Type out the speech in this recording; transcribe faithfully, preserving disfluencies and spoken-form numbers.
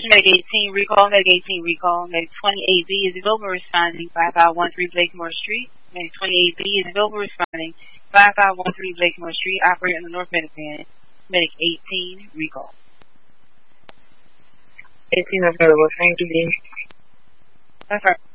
Medic eighteen, recall, Medic eighteen, recall. Medic twenty-eight B is available responding, five five one three Blakemore Street. Medic twenty-eight B is available responding, five five one three Blakemore Street, operator in the North Medic. Medic eighteen, recall. eighteen available, thank you. That's right.